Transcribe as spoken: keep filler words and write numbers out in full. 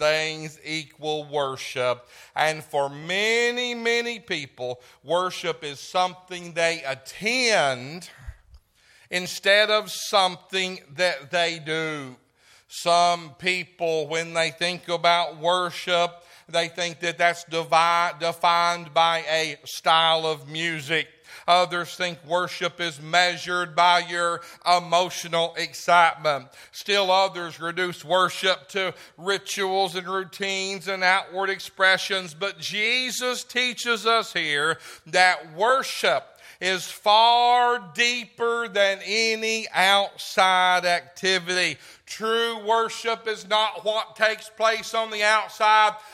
things equal worship. And for many, many people, worship is something they attend instead of something that they do. Some people, when they think about worship, they think that that's devi- defined by a style of music. Others think worship is measured by your emotional excitement. Still others reduce worship to rituals and routines and outward expressions. But Jesus teaches us here that worship is far deeper than any outside activity. True worship is not what takes place on the outside,